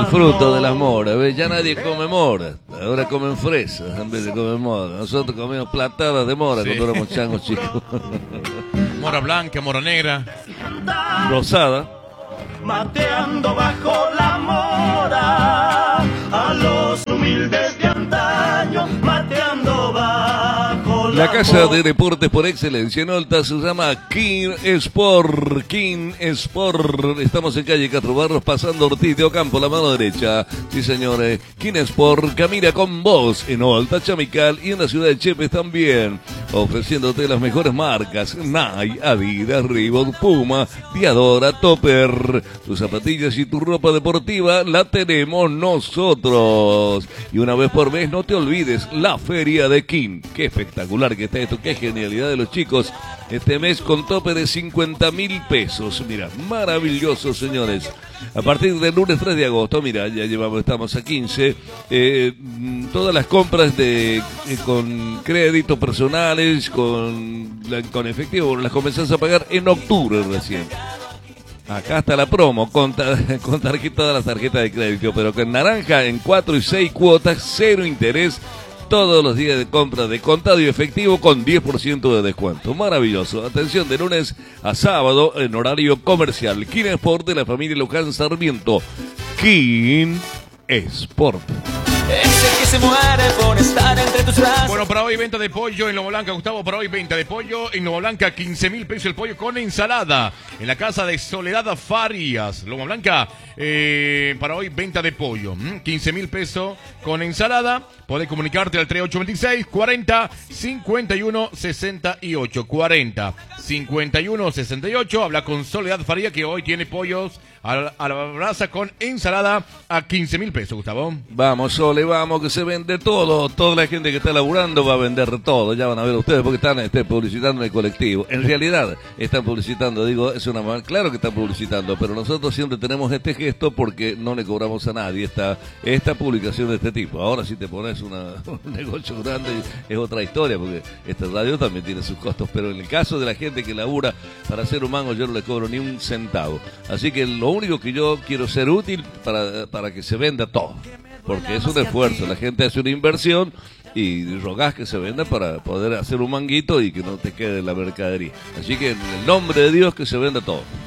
el fruto de las moras, ¿ves? Ya nadie come mora, ahora comen fresas en vez de comer mora. Nosotros comíamos platadas de mora cuando éramos changos chicos. Mora blanca, mora negra, rosada. Mateando bajo la mora, a los humildes de antaño, mateando bajo La casa de deportes por excelencia en Olta se llama King Sport. King Sport. Estamos en calle Castro Barros, pasando Ortiz de Ocampo, la mano derecha. Sí, señores. King Sport camina con vos en Olta, Chamical y en la ciudad de Chepes también. Ofreciéndote las mejores marcas: Nike, Adidas, Reebok, Puma, Diadora, Topper. Tus zapatillas y tu ropa deportiva la tenemos nosotros. Y una vez por mes, no te olvides, la Feria de King. Qué espectacular que está esto, qué genialidad de los chicos. Este mes con tope de 50.000 pesos. Mira, maravilloso, señores. A partir del lunes 3 de agosto, mira, ya estamos a 15. Todas las compras con créditos personales, con efectivo, las comenzás a pagar en octubre recién. Acá está la promo con todas las tarjetas de crédito, pero con naranja en 4 y 6 cuotas, 0 interés. Todos los días de compra de contado y efectivo con 10% de descuento. Maravilloso. Atención, de lunes a sábado en horario comercial. King Sport de la familia Luján Sarmiento. King Sport. Es el que se muere por estar entre tus brazos. Bueno, para hoy venta de pollo en Loma Blanca, Gustavo. Para hoy venta de pollo en Loma Blanca, 15.000 pesos el pollo con ensalada. En la casa de Soledad Farias, Loma Blanca, para hoy venta de pollo, 15.000 pesos con ensalada. Podés comunicarte al 3826 40 51 68 40 51 68. Habla con Soledad Faría, que hoy tiene pollos a la brasa con ensalada a 15.000 pesos, Gustavo. Vamos, Sole, vamos, que se vende todo. Toda la gente que está laburando va a vender todo. Ya van a ver ustedes porque están publicitando en el colectivo. En realidad están publicitando, digo, es una manera, claro que están publicitando, pero nosotros siempre tenemos este gesto porque no le cobramos a nadie esta publicación de este tipo. Ahora si te pones un negocio grande es otra historia, porque esta radio también tiene sus costos, pero en el caso de la gente que labura para hacer un mango, yo no le cobro ni un centavo. Así que lo único que yo quiero ser útil para que se venda todo, porque es un esfuerzo, la gente hace una inversión y rogás que se venda para poder hacer un manguito y que no te quede la mercadería. Así que en el nombre de Dios, que se venda todo.